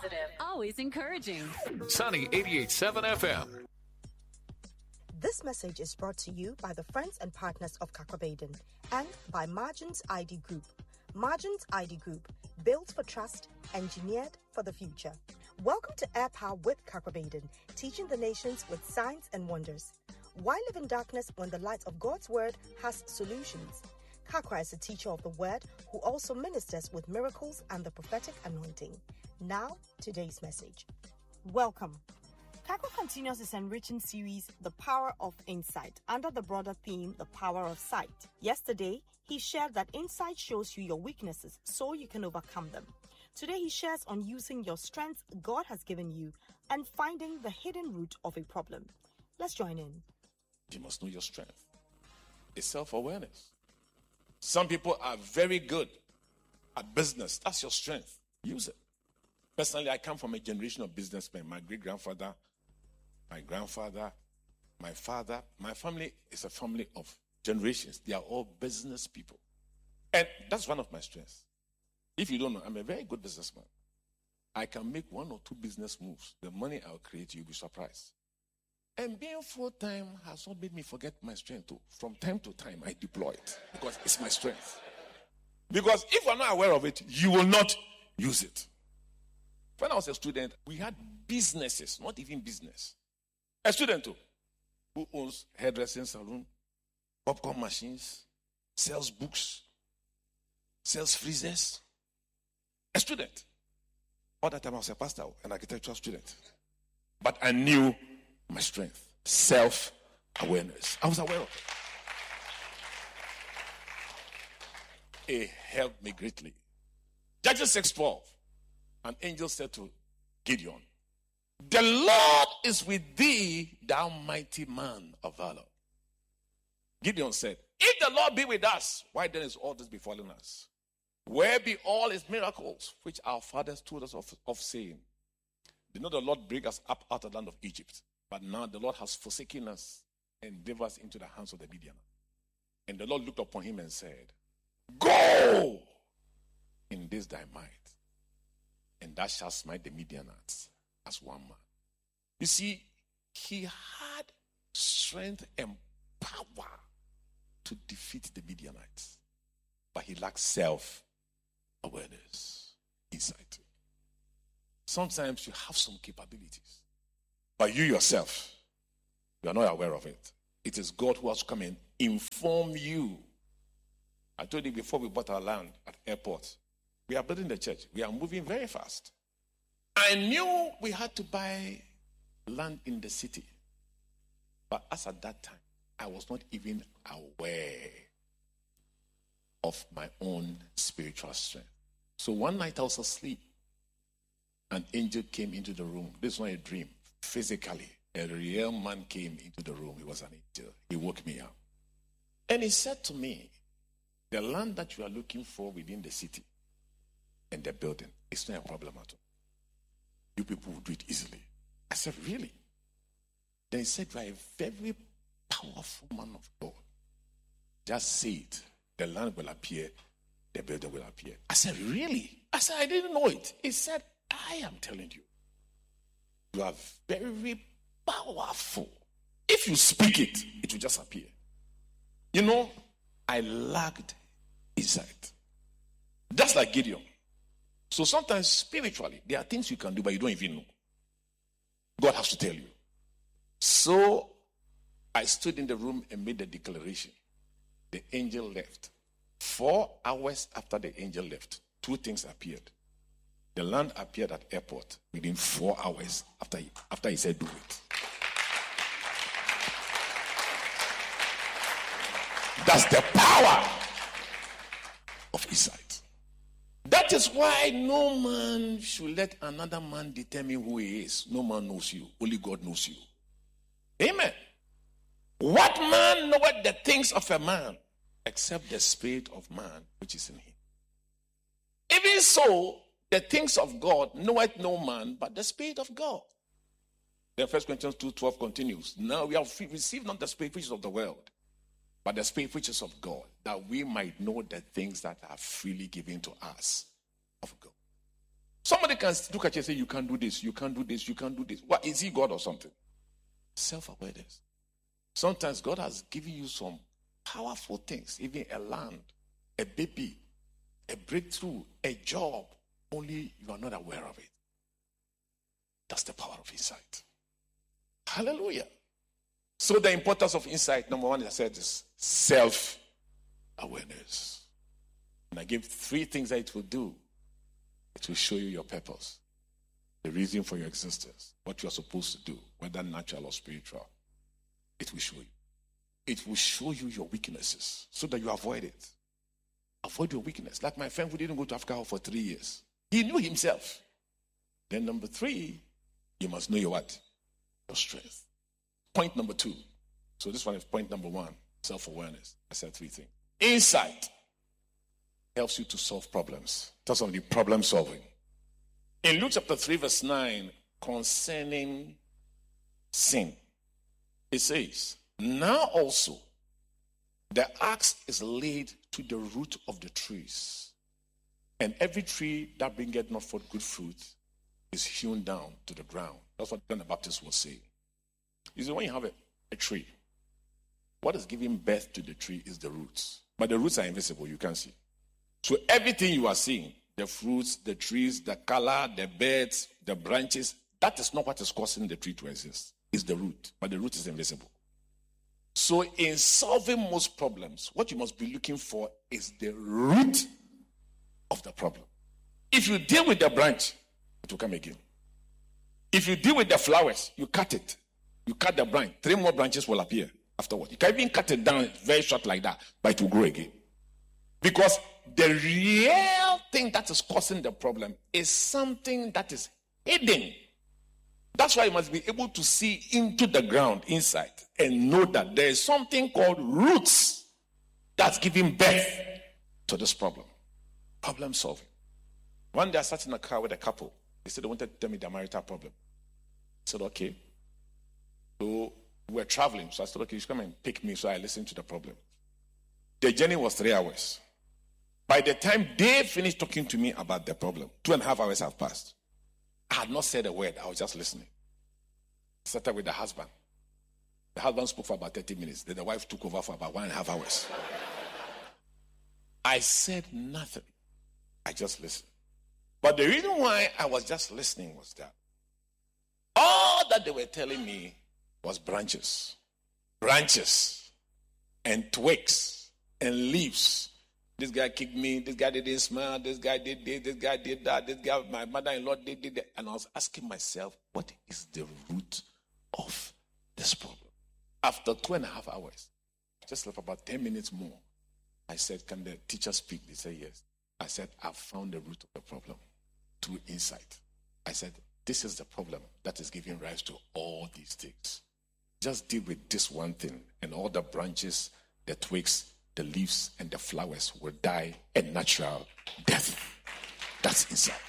positive, always encouraging. Sunny 88.7 FM. This message is brought to you by the friends and partners of Kakwa and by Margins ID Group. Margins ID Group, built for trust, engineered for the future. Welcome to Air Power with Kakwa, teaching the nations with signs and wonders. Why live in darkness when the light of God's word has solutions? Kakwa is a teacher of the word who also ministers with miracles and the prophetic anointing. Now, today's message. Welcome. Kakwa continues his enriching series, The Power of Insight, under the broader theme, The Power of Sight. Yesterday, he shared that insight shows you your weaknesses so you can overcome them. Today, he shares on using your strengths God has given you and finding the hidden root of a problem. Let's join in. You must know your strength. It's self-awareness. Some people are very good at business. That's your strength. Use it. Personally, I come from a generation of businessmen. My great-grandfather, my grandfather, my father. My family is a family of generations. They are all business people. And that's one of my strengths. If you don't know, I'm a very good businessman. I can make one or two business moves. The money I'll create, you'll be surprised. And being full-time has not made me forget my strength too. From time to time, I deploy it because it's my strength. Because if you're not aware of it, you will not use it. When I was a student, we had businesses, not even business. A student too, who owns hairdressing salon, popcorn machines, sells books, sells freezers. A student. All that time I was a pastor, an architectural student. But I knew my strength, self-awareness. I was aware of it. It helped me greatly. Judges 6:12. An angel said to Gideon, "The Lord is with thee, thou mighty man of valor." Gideon said, "If the Lord be with us, why then is all this befalling us? Where be all his miracles, which our fathers told us of saying? Did not the Lord bring us up out of the land of Egypt? But now the Lord has forsaken us and gave us into the hands of the Midianites." And the Lord looked upon him and said, "Go in this thy might, and thou shalt smite the Midianites as one man." You see, he had strength and power to defeat the Midianites, but he lacked self-awareness, insight. Sometimes you have some capabilities, but you yourself, you are not aware of it. It is God who has come and inform you. I told you before we bought our land at airport, we are building the church. We are moving very fast. I knew we had to buy land in the city. But as at that time, I was not even aware of my own spiritual strength. So one night I was asleep. An angel came into the room. This was not a dream. Physically, a real man came into the room. He was an angel. He woke me up. And he said to me, "The land that you are looking for within the city and the building, it's not a problem at all. You people will do it easily." I said, "Really?" Then he said, "You are a very powerful man of God. Just say it. The land will appear. The building will appear." I said, "Really?" I said, "I didn't know it." He said, "I am telling you. You are very powerful. If you speak it, it will just appear." You know, I lacked insight. Just like Gideon. So sometimes spiritually, there are things you can do, but you don't even know. God has to tell you. So I stood in the room and made the declaration. The angel left. 4 hours after the angel left, 2 things appeared. The land appeared at airport within 4 hours after he said, "Do it." That's the power of insight. That is why no man should let another man determine who he is. No man knows you. Only God knows you. Amen. What man knoweth the things of a man except the spirit of man which is in him? Even so, the things of God knoweth no man but the Spirit of God. Then 1 Corinthians 2:12 continues. Now we have received not the spirit which is of the world, but the Spirit which is of God, that we might know the things that are freely given to us of God. Somebody can look at you and say, you can't do this, you can't do this, you can't do this. What, is he God or something? Self-awareness. Sometimes God has given you some powerful things, even a land, a baby, a breakthrough, a job, only you are not aware of it. That's the power of insight. Hallelujah. So the importance of insight, number one, as I said, is self-awareness. And I give 3 things that it will do. It will show you your purpose, the reason for your existence, what you are supposed to do, whether natural or spiritual. It will show you. It will show you your weaknesses so that you avoid it. Avoid your weakness. Like my friend who didn't go to Africa for 3 years. He knew himself. Then number 3, you must know your what? Your strength. Point number 2. So this one is point number 1, self-awareness. I said 3 things. Insight helps you to solve problems. That's only problem solving. In Luke chapter 3 verse 9, concerning sin, it says, now also the axe is laid to the root of the trees, and every tree that bringeth not forth good fruit is hewn down to the ground. That's what John the Baptist was saying. You see, when you have a tree, what is giving birth to the tree is the roots. But the roots are invisible, you can't see. So everything you are seeing, the fruits, the trees, the color, the birds, the branches, that is not what is causing the tree to exist. It's the root, but the root is invisible. So in solving most problems, what you must be looking for is the root of the problem. If you deal with the branch, it will come again. If you deal with the flowers, you cut it. You cut the branch, 3 more branches will appear afterward. You can even cut it down very short like that, but it will grow again. Because the real thing that is causing the problem is something that is hidden. That's why you must be able to see into the ground inside and know that there is something called roots that's giving birth to this problem. Problem solving. One day I sat in a car with a couple. They said they wanted to tell me their marital problem. I said, okay. So we were traveling. So I said, okay, you should come and pick me. So I listened to the problem. The journey was 3 hours. By the time they finished talking to me about the problem, 2.5 hours have passed. I had not said a word. I was just listening. I started with the husband. The husband spoke for about 30 minutes. Then the wife took over for about 1.5 hours. I said nothing. I just listened. But the reason why I was just listening was that all that they were telling me was branches. Branches and twigs and leaves. This guy kicked me. This guy didn't smile. This guy did this. This guy did that. This guy, my mother-in-law did that. And I was asking myself, what is the root of this problem? After 2.5 hours, just left about 10 minutes more, I said, can the teacher speak? They said, yes. I said, I've found the root of the problem through insight. I said, this is the problem that is giving rise to all these things. Just deal with this one thing, and all the branches, the twigs, the leaves, and the flowers will die a natural death. That's insight.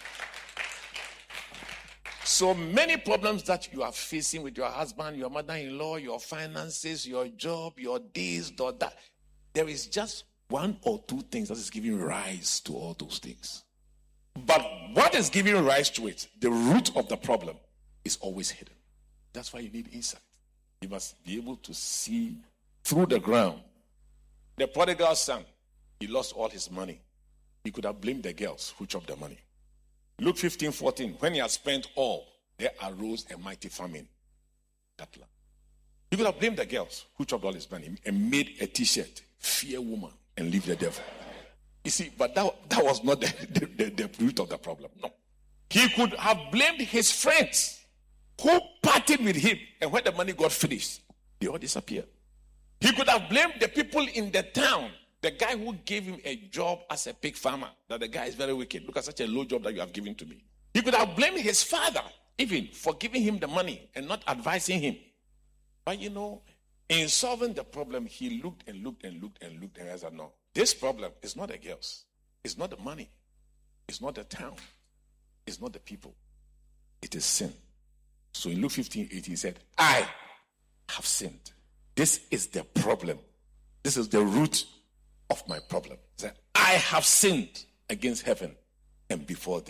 So many problems that you are facing with your husband, your mother-in-law, your finances, your job, your this, or that, there is just 1 or 2 things that is giving rise to all those things. But what is giving rise to it, the root of the problem, is always hidden. That's why you need insight. You must be able to see through the ground. The prodigal son, he lost all his money. He could have blamed the girls who chopped the money. Luke 15:14, when he had spent all, there arose a mighty famine. That land. He could have blamed the girls who chopped all his money and made a t-shirt, fear woman, and leave the devil. You see, but that was not the root of the problem. No. He could have blamed his friends who partied with him, and when the money got finished, they all disappeared. He could have blamed the people in the town, the guy who gave him a job as a pig farmer, that the guy is very wicked. Look at such a low job that you have given to me. He could have blamed his father, even, for giving him the money and not advising him. But you know, in solving the problem, he looked and looked and looked and looked, and I said, no, this problem is not the girls. It's not the money. It's not the town. It's not the people. It is sin. So in Luke 15:18, he said, I have sinned. This is the problem. This is the root of my problem. He said, I have sinned against heaven and before thee.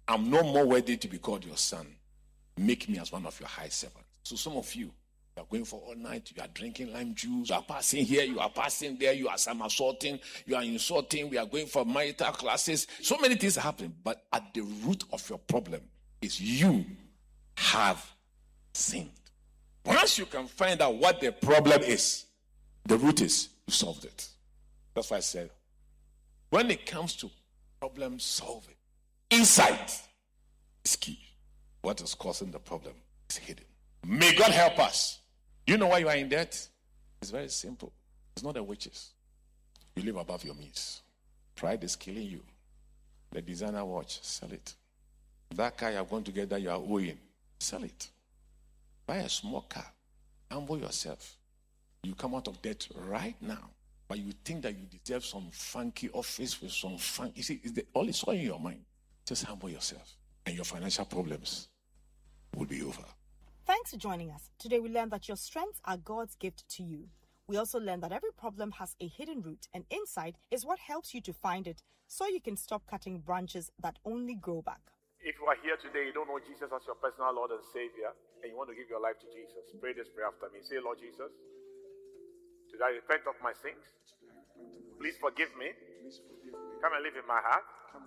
I'm no more worthy to be called your son. Make me as one of your high servants. So some of you are going for all night, you are drinking lime juice, you are passing here, you are passing there, you are somersaulting, you are insulting, we are going for marital classes. So many things are happening, but at the root of your problem is you have sinned. Once you can find out what the problem is, the root is you solved it. That's why I said, when it comes to problem solving, insight is key. What is causing the problem is hidden. May God help us. You know why you are in debt? It's very simple. It's not the witches. You live above your means. Pride is killing you. The designer watch, sell it. That car you're going to get that you are owing, sell it. Buy a small car. Humble yourself. You come out of debt right now. But you think that you deserve some funky office with some fun. You see, all is all in your mind. Just humble yourself. And your financial problems will be over. Thanks for joining us. Today we learned that your strengths are God's gift to you. We also learned that every problem has a hidden root, and insight is what helps you to find it so you can stop cutting branches that only grow back. If you are here today, you don't know Jesus as your personal Lord and Savior, and you want to give your life to Jesus, pray this prayer after me. Say, Lord Jesus, today I repent of my sins. Please forgive me. Come and live in my heart.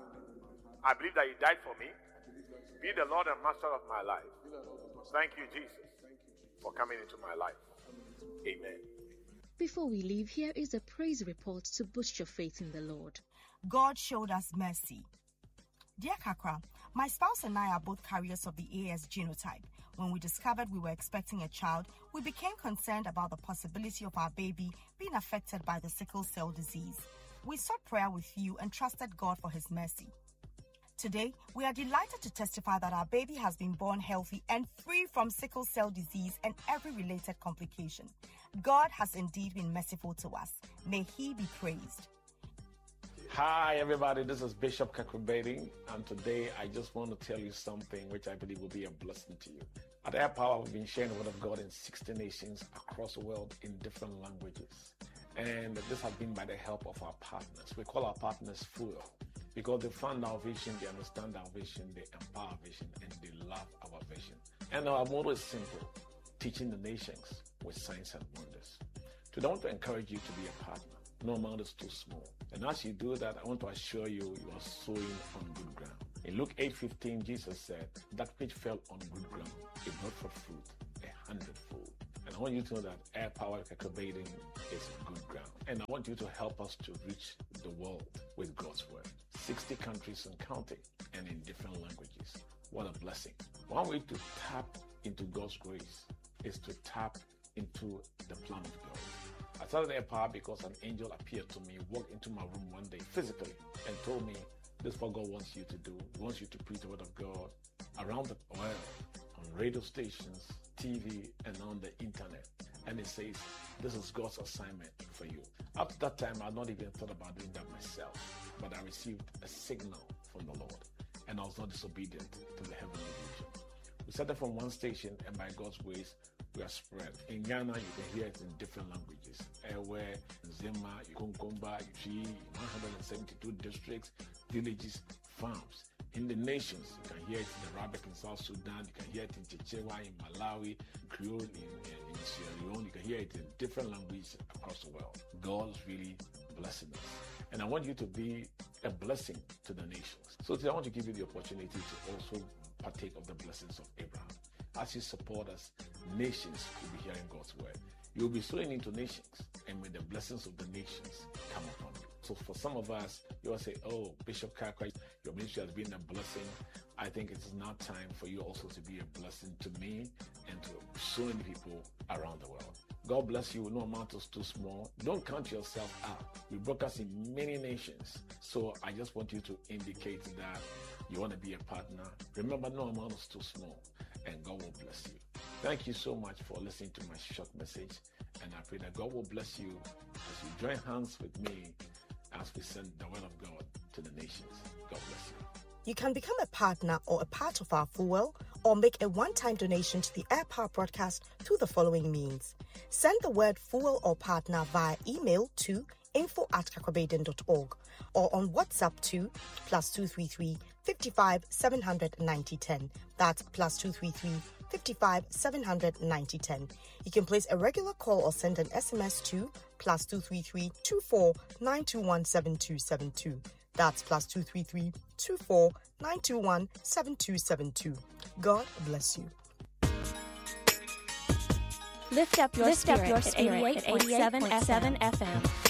I believe that you died for me. Be the Lord and Master of my life. Thank you, Jesus, for coming into my life. Amen. Before we leave, here is a praise report to boost your faith in the Lord. God showed us mercy. Dear Kakra, my spouse and I are both carriers of the AS genotype. When we discovered we were expecting a child, we became concerned about the possibility of our baby being affected by the sickle cell disease. We sought prayer with you and trusted God for his mercy. Today, we are delighted to testify that our baby has been born healthy and free from sickle cell disease and every related complication. God has indeed been merciful to us. May he be praised. Hi, everybody. This is Bishop Kakrubedi, and today I just want to tell you something which I believe will be a blessing to you. At Air Power, we've been sharing the Word of God in 60 nations across the world in different languages. And this has been by the help of our partners. We call our partners Fuel, because they fund our vision, they understand our vision, they empower our vision, and they love our vision. And our motto is simple: teaching the nations with signs and wonders. Today I want to encourage you to be a partner. No amount is too small. And as you do that, I want to assure you, you are sowing on good ground. In Luke 8:15, Jesus said, that which fell on good ground, it brought forth fruit 100-fold. And I want you to know that Air Power Kakrubedi is good ground. And I want you to help us to reach the world with God's word. 60 countries and counting, and in different languages. What a blessing. One way to tap into God's grace is to tap into the plan of God. I started Air Power because an angel appeared to me, walked into my room one day physically, and told me, this is what God wants you to do. He wants you to preach the word of God around the world, on radio stations, TV, and on the internet. And it says, this is God's assignment for you. Up to that time, I had not even thought about doing that myself, but I received a signal from the Lord, and I was not disobedient to the heavenly vision. We started from one station, and by God's grace, we are spread. In Ghana, you can hear it in different languages. Ewe, Zema, Konkomba, Ichi, 172 districts, villages, farms. In the nations, you can hear it in the Arabic in South Sudan, you can hear it in Chichewa, in Malawi, Creole, in Sierra Leone. You can hear it in different languages across the world. God is really blessing us. And I want you to be a blessing to the nations. So today I want to give you the opportunity to also partake of the blessings of Abraham. As you support us, nations will be hearing God's word. You'll be sowing into nations, and may the blessings of the nations come upon you. So for some of us, you will say, oh, Bishop Kakra, your ministry has been a blessing. I think it is now time for you also to be a blessing to me and to so many people around the world. God bless you. No amount is too small. Don't count yourself out. We broadcast in many nations. So I just want you to indicate that you want to be a partner. Remember, no amount is too small, and God will bless you. Thank you so much for listening to my short message, and I pray that God will bless you as you join hands with me as we send the word of God to the nations. God bless you. You can become a partner or a part of our Fuel, or make a one-time donation to the Air Power broadcast through the following means. Send the word Fuel or partner via email to info@kakwabeden.org or on WhatsApp to +233 55 700 9010. That's +233 55 700 9010. You can place a regular call or send an SMS to +233 24 921 7272. That's +233 24 921 7272. God bless you. Lift up your spirit at 88.7 FM.